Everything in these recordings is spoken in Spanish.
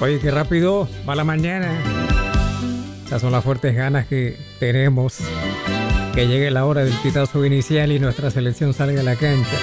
Oye, qué rápido va la mañana. Estas son las fuertes ganas que tenemos. Que llegue la hora del pitazo inicial y nuestra selección salga a la cancha.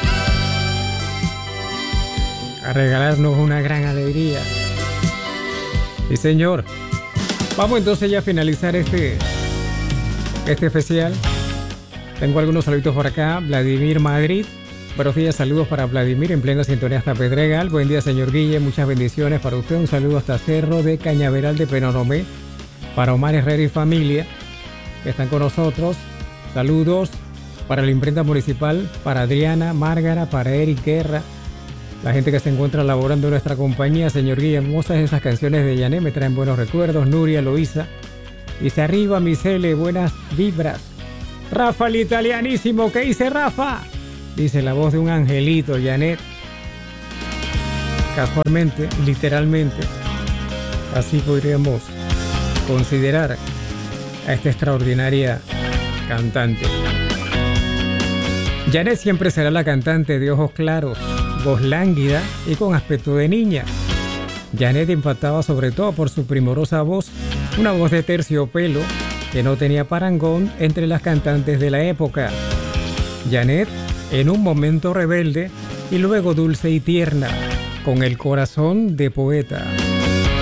A regalarnos una gran alegría. Sí, señor. Vamos entonces ya a finalizar este especial. Tengo algunos saluditos por acá. Vladimir Madrid. Buenos días, saludos para Vladimir en plena sintonía hasta Pedregal. Buen día, señor Guille, muchas bendiciones para usted. Un saludo hasta Cerro de Cañaveral de Penonomé. Para Omar Herrera y familia que están con nosotros. Saludos para la imprenta municipal, para Adriana, Márgara, para Eric Guerra. La gente que se encuentra laborando en nuestra compañía. Señor Guille, hermosas esas canciones de Yané, me traen buenos recuerdos. Nuria, Loíza. Dice arriba, Misele, buenas vibras. Rafa el italianísimo, ¿qué dice Rafa? Dice la voz de un angelito, Janet. Casualmente, literalmente, así podríamos considerar a esta extraordinaria cantante. Janet siempre será la cantante de ojos claros, voz lánguida y con aspecto de niña. Janet impactaba sobre todo por su primorosa voz, una voz de terciopelo que no tenía parangón entre las cantantes de la época. Janet, en un momento rebelde y luego dulce y tierna, con el corazón de poeta.